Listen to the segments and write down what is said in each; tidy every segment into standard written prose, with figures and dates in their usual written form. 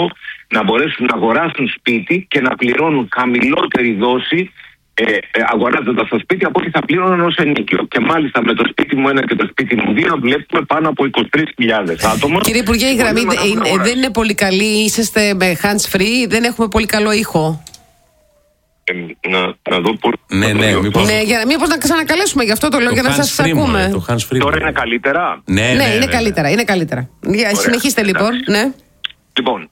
στόχο να μπορέσουν να αγοράσουν σπίτι και να πληρώνουν χαμηλότερη δόση αγοράζοντας το σπίτι από ό,τι θα πλήρωναν ως ενοίκιο. Και μάλιστα με το σπίτι μου 1 και το σπίτι μου 2 βλέπουμε πάνω από 23.000 άτομα. Κύριε Υπουργέ, η γραμμή δεν είναι πολύ καλή. Είσαστε με hands free, δεν έχουμε πολύ καλό ήχο. Να δω πώς. Μήπως να ξανακαλέσουμε γι' αυτό το λόγο για να σας ακούμε. Τώρα είναι καλύτερα. Ναι, είναι καλύτερα. Συνεχίστε λοιπόν. Ναι. Λοιπόν,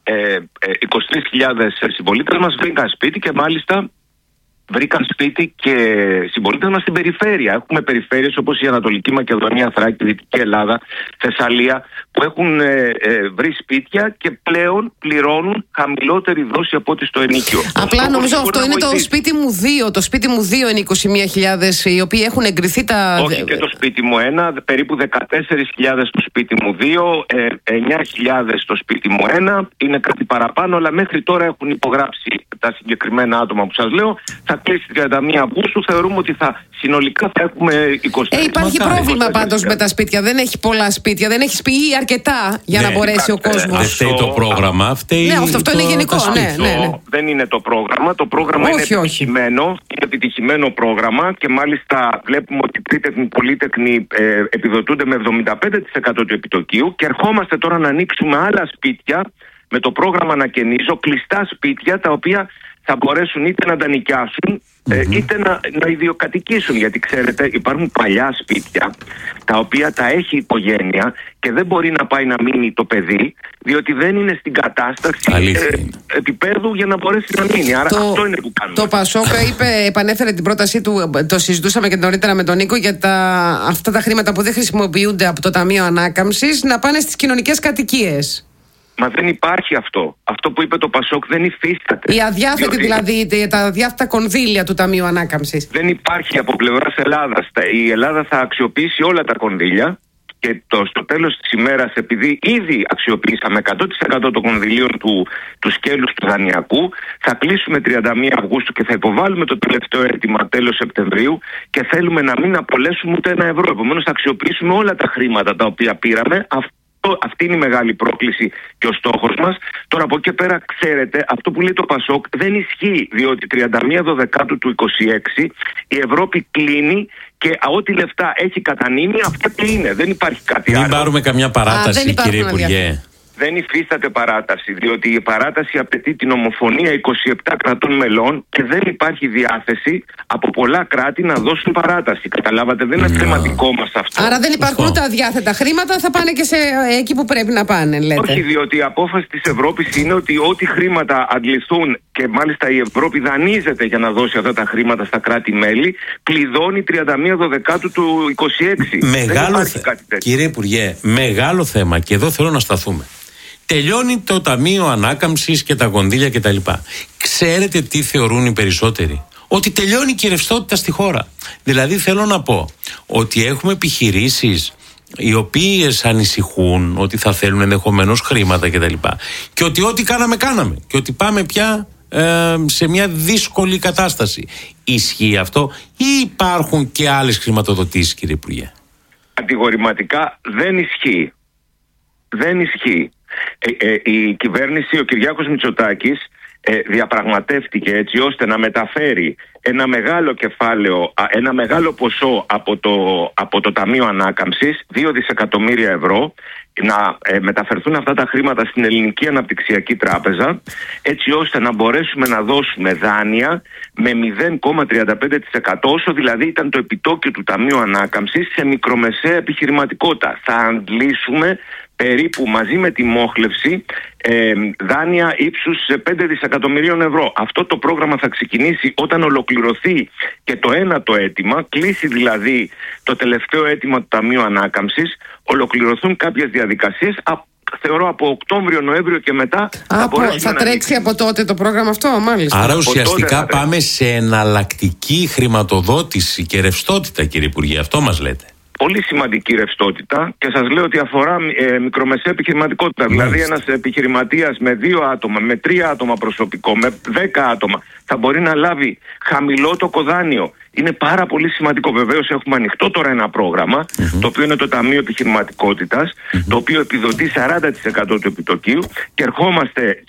23.000 συμπολίτες μας βρήκαν σπίτι και μάλιστα βρήκαν σπίτι και συμπολίτες μας στην περιφέρεια. Έχουμε περιφέρειες όπως η Ανατολική Μακεδονία, Θράκη, Δυτική Ελλάδα, Θεσσαλία, που έχουν βρει σπίτια και πλέον πληρώνουν χαμηλότερη δόση από ό,τι στο ενοίκιο. Απλά νομίζω αυτό είναι το σπίτι μου 2. Το σπίτι μου 2 είναι 21.000 οι οποίοι έχουν εγκριθεί τα. Όχι, και το σπίτι μου 1, περίπου 14.000 το σπίτι μου 2, 9.000 το σπίτι μου 1, είναι κάτι παραπάνω, αλλά μέχρι τώρα έχουν υπογράψει τα συγκεκριμένα άτομα που σας λέω. Θα κλείσει 31 Αυγούστου, θεωρούμε ότι συνολικά θα έχουμε 20. Υπάρχει πρόβλημα πάντως με τα σπίτια. Δεν έχει πολλά σπίτια, δεν έχει σπίτι αρκετά για να μπορέσει ο κόσμος. Δεν φταίει το πρόγραμμα, φταίει. Αυτό είναι γενικό. Δεν είναι το πρόγραμμα. Το πρόγραμμα είναι επιτυχημένο. Είναι επιτυχημένο πρόγραμμα και μάλιστα βλέπουμε ότι τρίτεκνοι, πολύτεκνοι επιδοτούνται με 75% του επιτοκίου και ερχόμαστε τώρα να ανοίξουμε άλλα σπίτια με το πρόγραμμα Ανακαινίζω, κλειστά σπίτια τα οποία θα μπορέσουν είτε να τα νοικιάσουν είτε να ιδιοκατοικήσουν. Γιατί ξέρετε, υπάρχουν παλιά σπίτια τα οποία τα έχει η οικογένεια και δεν μπορεί να πάει να μείνει το παιδί, διότι δεν είναι στην κατάσταση επίπεδου για να μπορέσει να μείνει. Άρα αυτό είναι που κάνουμε. Το Πασόκ επανέφερε την πρότασή του, το συζητούσαμε και νωρίτερα με τον Νίκο, για αυτά τα χρήματα που δεν χρησιμοποιούνται από το Ταμείο Ανάκαμψης να πάνε στις κοινωνικές κατοικίες. Μα δεν υπάρχει αυτό. Αυτό που είπε το Πασόκ δεν υφίσταται. Η αδιάθετη δηλαδή, τα αδιάθετα κονδύλια του Ταμείου Ανάκαμψης. Δεν υπάρχει από πλευράς Ελλάδας. Η Ελλάδα θα αξιοποιήσει όλα τα κονδύλια και στο τέλος της ημέρας, επειδή ήδη αξιοποιήσαμε 100% των κονδυλίων του σκέλους του δανειακού, θα κλείσουμε 31 Αυγούστου και θα υποβάλουμε το τελευταίο αίτημα τέλος Σεπτεμβρίου και θέλουμε να μην απολέσουμε ούτε ένα ευρώ. Επομένως θα αξιοποιήσουμε όλα τα χρήματα τα οποία πήραμε. Αυτή είναι η μεγάλη πρόκληση και ο στόχος μας. Τώρα από εκεί πέρα, ξέρετε, αυτό που λέει το Πασόκ δεν ισχύει, διότι 31 Δεκάτου του 26 η Ευρώπη κλείνει και ό,τι λεφτά έχει κατανείμει, αυτά και είναι. Δεν υπάρχει κάτι άλλο. Μην πάρουμε καμιά παράταση, κύριε Υπουργέ. Δεν υφίσταται παράταση, διότι η παράταση απαιτεί την ομοφωνία 27 κρατών μελών και δεν υπάρχει διάθεση από πολλά κράτη να δώσουν παράταση. Καταλάβατε, δεν είναι θεματικό μας αυτό. Άρα δεν υπάρχουν τα διάθετα χρήματα, θα πάνε και εκεί που πρέπει να πάνε, λέτε. Όχι, διότι η απόφαση της Ευρώπης είναι ότι ό,τι χρήματα αντληθούν και μάλιστα η Ευρώπη δανείζεται για να δώσει αυτά τα χρήματα στα κράτη-μέλη, κλειδώνει 31 Δεκάτου του 26. Μεγάλο κύριε Υπουργέ, μεγάλο θέμα και εδώ θέλω να σταθούμε. Τελειώνει το Ταμείο Ανάκαμψης και τα κονδύλια κτλ. Ξέρετε τι θεωρούν οι περισσότεροι? Ότι τελειώνει και η ρευστότητα στη χώρα. Δηλαδή θέλω να πω ότι έχουμε επιχειρήσεις οι οποίες ανησυχούν ότι θα θέλουν ενδεχομένως χρήματα κτλ. Και ότι ό,τι κάναμε. Και ότι πάμε πια σε μια δύσκολη κατάσταση. Ισχύει αυτό ή υπάρχουν και άλλες χρηματοδοτήσεις, κύριε Υπουργέ? Κατηγορηματικά δεν ισχύει. Δεν ισχύει. Η κυβέρνηση, ο Κυριάκος Μητσοτάκης διαπραγματεύτηκε έτσι ώστε να μεταφέρει ένα μεγάλο κεφάλαιο, ένα μεγάλο ποσό από το Ταμείο Ανάκαμψης, 2 δισεκατομμύρια ευρώ, να μεταφερθούν αυτά τα χρήματα στην Ελληνική Αναπτυξιακή Τράπεζα, έτσι ώστε να μπορέσουμε να δώσουμε δάνεια με 0,35%, όσο δηλαδή ήταν το επιτόκιο του Ταμείου Ανάκαμψης, σε μικρομεσαία επιχειρηματικότητα. Θα αντλήσουμε περίπου μαζί με τη μόχλευση δάνεια ύψους 5 δισεκατομμυρίων ευρώ. Αυτό το πρόγραμμα θα ξεκινήσει όταν ολοκληρωθεί και το ένατο αίτημα, κλείσει δηλαδή το τελευταίο αίτημα του Ταμείου Ανάκαμψης, ολοκληρωθούν κάποιες διαδικασίες, θεωρώ από Οκτώβριο, Νοέμβριο και μετά θα τρέξει από τότε το πρόγραμμα αυτό, μάλιστα. Άρα ουσιαστικά πάμε σε εναλλακτική χρηματοδότηση και ρευστότητα, κύριε Υπουργέ, αυτό μας λέτε? Πολύ σημαντική ρευστότητα και σας λέω ότι αφορά μικρομεσαία επιχειρηματικότητα. Δηλαδή ένας επιχειρηματίας με 2 άτομα, με 3 άτομα προσωπικό, με 10 άτομα θα μπορεί να λάβει χαμηλό το κοδάνιο. Είναι πάρα πολύ σημαντικό. Βεβαίως έχουμε ανοιχτό τώρα ένα πρόγραμμα, το οποίο είναι το Ταμείο Επιχειρηματικότητας, το οποίο επιδοτεί 40% του επιτοκίου και ερχόμαστε